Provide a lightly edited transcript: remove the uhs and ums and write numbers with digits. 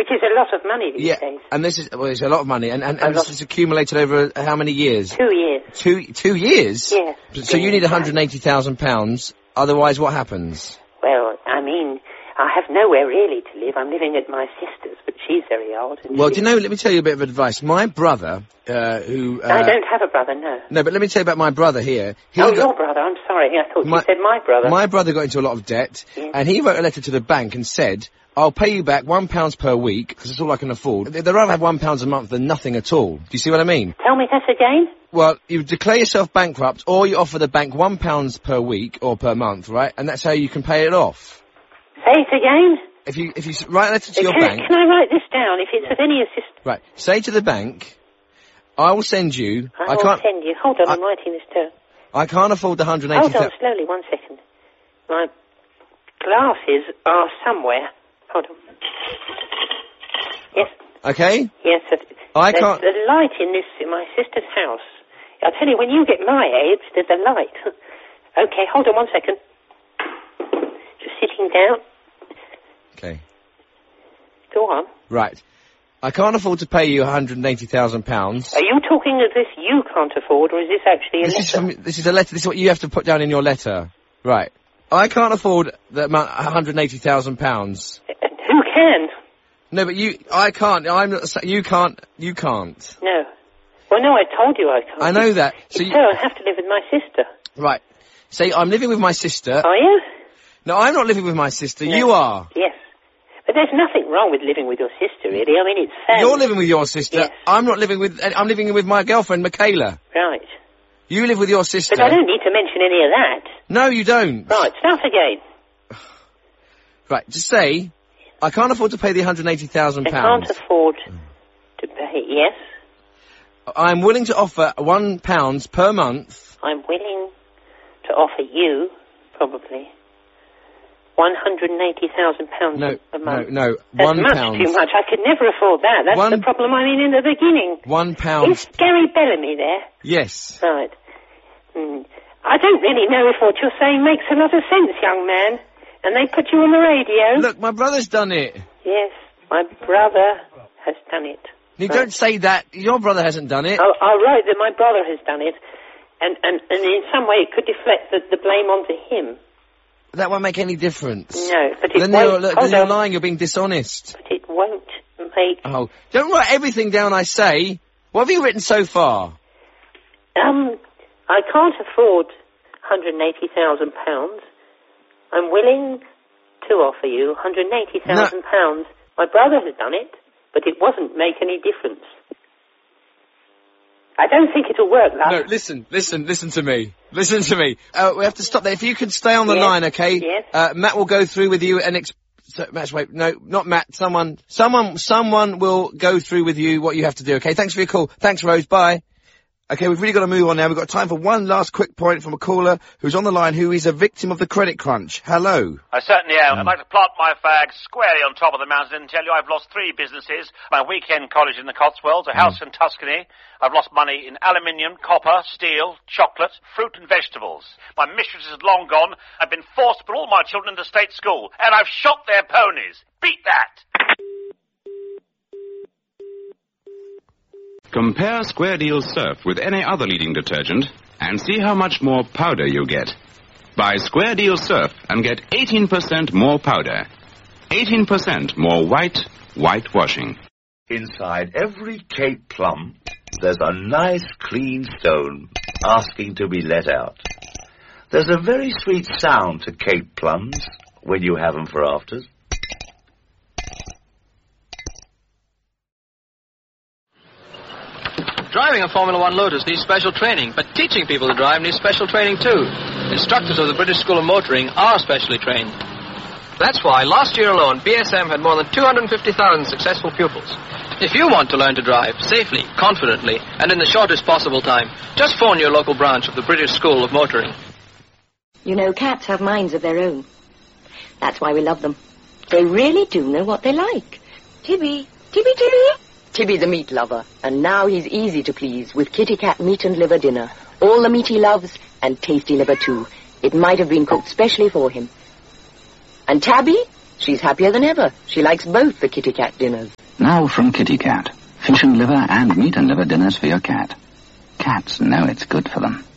Which is a lot of money these days. And this is, well, it's a lot of money, and this is accumulated over how many years? 2 years. 2 years? Yes. So you need £180,000, otherwise what happens? Well, I mean, I have nowhere really to live. I'm living at my sister's, but she's very old. Well, do you know, let me tell you a bit of advice. My brother, who... I don't have a brother, no. No, but let me tell you about my brother here. Your brother, I'm sorry. I thought you said my brother. My brother got into a lot of debt, and he wrote a letter to the bank and said, I'll pay you back £1 per week, because it's all I can afford. They'd rather have £1 a month than nothing at all. Do you see what I mean? Tell me that again? Well, you declare yourself bankrupt, or you offer the bank £1 per week, or per month, right? And that's how you can pay it off. Say it again? If you write a letter to your bank... Can I write this down, if it's of any assistance? Right. Say to the bank, I will send you... I will send you. Hold on, I'm writing this down. I can't afford the 180... Hold on, slowly, 1 second. My glasses are somewhere. Hold on. Yes? Okay? Yes, I can't... There's a light in my sister's house. I'll tell you, when you get my age, there's a light. Okay, hold on 1 second. Just sitting down. Okay. Go on. Right. I can't afford to pay you £180,000. Are you talking of this you can't afford, or is this actually a letter? This is a letter. This is what you have to put down in your letter. Right. I can't afford the amount, £180,000. Who can? No, but I can't. You can't. No. Well, no, I told you I can't. I know that. So I have to live with my sister. Right. Say, I'm living with my sister. Are you? No, I'm not living with my sister. No. You are. Yes. But there's nothing wrong with living with your sister, really. I mean, it's family. You're living with your sister. Yes. I'm living with my girlfriend, Michaela. Right. You live with your sister. But I don't need to mention any of that. No, you don't. Right, start again. Right, just say, I can't afford to pay the £180,000. I can't afford to pay, yes. I'm willing to offer £1 per month. I'm willing to offer you, probably, £180,000 a month. No, That's £1. That's much too much. I could never afford that. That's the problem I mean in the beginning. £1. Is Gary Bellamy there? Yes. Right. I don't really know if what you're saying makes a lot of sense, young man. And they put you on the radio. Look, my brother's done it. Yes, my brother has done it. You don't say that. Your brother hasn't done it. I'll write that my brother has done it. And in some way it could deflect the blame onto him. That won't make any difference. No, but it then won't. Then you're lying, you're being dishonest. But it won't make... Oh, don't write everything down I say. What have you written so far? I can't afford £180,000. I'm willing to offer you £180,000. My brother has done it, but it won't make any difference. I don't think it'll work, love. No, listen to me. Listen to me. We have to stop there. If you could stay on the line, okay? Yes. Matt will go through with you and wait, no, not Matt. Someone will go through with you what you have to do, okay? Thanks for your call. Thanks, Rose. Bye. Okay, we've really got to move on now. We've got time for one last quick point from a caller who's on the line who is a victim of the credit crunch. Hello. I certainly am. I'd like to plant my flag squarely on top of the mountain and tell you I've lost 3 businesses. My weekend college in the Cotswolds, a house in Tuscany. I've lost money in aluminium, copper, steel, chocolate, fruit and vegetables. My mistress is long gone. I've been forced to put all my children into state school. And I've shot their ponies. Beat that! Compare Square Deal Surf with any other leading detergent and see how much more powder you get. Buy Square Deal Surf and get 18% more powder. 18% more whitewashing. Inside every Cape plum, there's a nice clean stone asking to be let out. There's a very sweet sound to Cape plums when you have them for afters. Driving a Formula One Lotus needs special training, but teaching people to drive needs special training too. Instructors of the British School of Motoring are specially trained. That's why last year alone, BSM had more than 250,000 successful pupils. If you want to learn to drive safely, confidently, and in the shortest possible time, just phone your local branch of the British School of Motoring. You know, cats have minds of their own. That's why we love them. They really do know what they like. Tibby. Tibby's a meat lover, and now he's easy to please with Kitty Cat meat and liver dinner. All the meat he loves, and tasty liver too. It might have been cooked specially for him. And Tabby? She's happier than ever. She likes both the kitty cat dinners. Now from Kitty Cat. Fish and liver and meat and liver dinners for your cat. Cats know it's good for them.